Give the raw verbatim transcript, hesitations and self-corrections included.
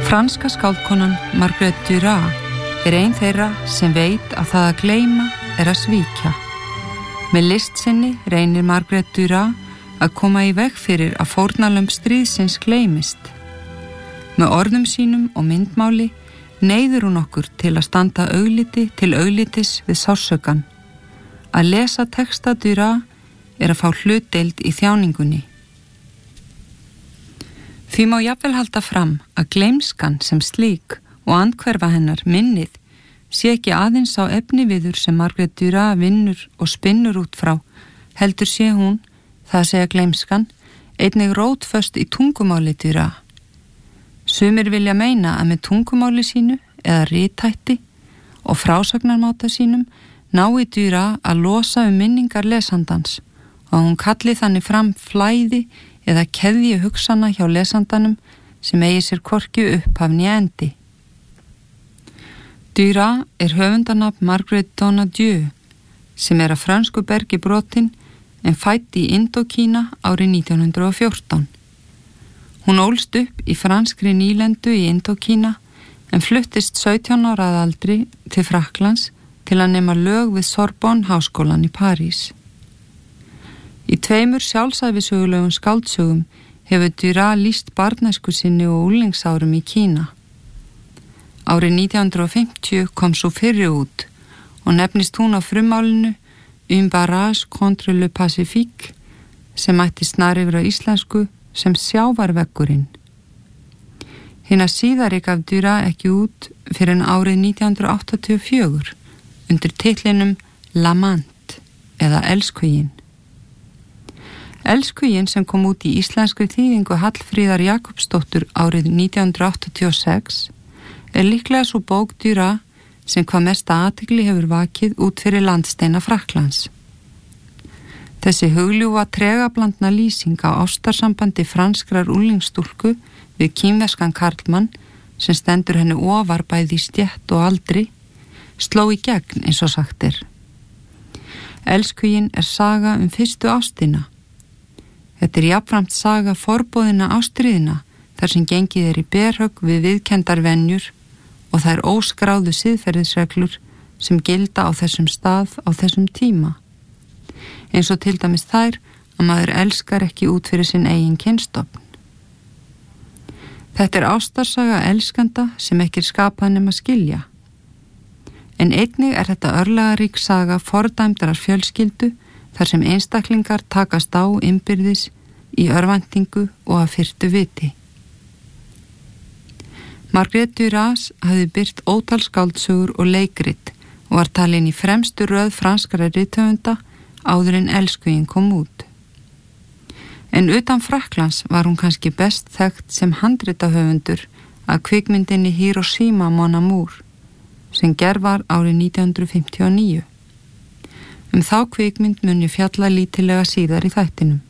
Franska skáldkonan Marguerite Duras er ein þeirra sem veit að það að gleyma er að svíkja. Með list sinni reynir Marguerite Duras að koma í veg fyrir að fórnarlömb stríðsins gleymist. Með orðum sínum og myndmáli neyður hún okkur til að standa augliti til auglitis við sársaukan. Að lesa texta Duras er að fá hlutdeild í þjáningunni. Því má jafnvel halda fram að gleymskan sem slík og andhverfa hennar minnið sé ekki aðeins á efniviður sem Marguerite Duras vinnur og spinnur út frá, heldur sé hún, það að segja gleymskan, einnig rótföst í tungumáli Duras. Sumir vilja meina að með tungumáli sínu eða rithætti og frásagnarmáta sínum nái Duras að losa um minningar lesandans og hún kalli þannig fram flæði eða keðju hugsana hjá lesandanum sem eigi sér hvorki upphaf né endi. Duras er höfundarnafn Marguerite Donadieu sem er að frönsku bergi brotin en fædd í Indokína árið nítján hundrað og fjórtán. Hún ólst upp í franskri nýlendu í Indokína en fluttist sautján ára að aldri til Frakklands til að nema lög við Sorbonne háskólan í París. Í tveimur sjálfsæfisögulegum skáldsögum hefur Duras lýst barnæsku sinni og úlingsárum í Kína. Árið nítján hundrað og fimmtíu kom svo fyrri út og nefnist hún á frummálinu Un barrage contre le Pacifique sem ætti snar yfir á íslensku sem sjávarveggurinn. Hina síðari gaf Duras ekki út fyrir en árið nítján hundrað áttatíu og fjögur undir titlinum L'amant eða Elskuginn. Elskuginn sem kom út í íslenskri þýðingu Hallfríðar Jakobsdóttur árið nítján hundrað áttatíu og sex er líklega svo bók Duras sem hvað mesta athygli hefur vakið út fyrir landsteina Frakklands. Þessi hugljúfa tregablandna lýsing á ástarsambandi franskrar úlingstúlku við kínverskan karlmann sem stendur henni ofar bæði í stétt og aldri sló í gegn eins og sagt er. Elskuginn er saga um fyrstu ástina. Þetta er jafnframt saga forboðina ástríðina þar sem gengið er í berhögg við viðkendar venjur og þær óskráðu siðferðisreglur sem gilda á þessum stað á þessum tíma. Eins og til dæmis þær að maður elskar ekki út fyrir sinn eigin kynstofn. Þetta er ástarsaga elskanda sem ekki er skapað nema skilja. En einnig er þetta örlagarík saga fordæmdrar fjölskyldu þar sem einstaklingar takast á innbyrðis í örvæntingu og að fyrstu viti. Marguerite Duras hafði byrt ótal skáldsögur og leikrit og var talin í fremstu röð franskara rithöfunda áður en Elskuginn kom út. En utan Frakklands var hún kannski best þekkt sem handritahöfundur að kvikmyndinni Hiroshima Mon Amour sem gerð var árið nítján hundrað fimmtíu og níu. Um þá kvikmynd mun ég fjalla lítillega síðar í þættinum.